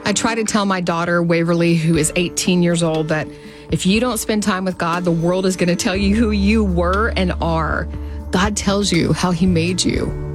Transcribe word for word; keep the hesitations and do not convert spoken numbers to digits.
I try to tell my daughter, Waverly, who is eighteen years old, that if you don't spend time with God, the world is going to tell you who you were and are. God tells you how he made you.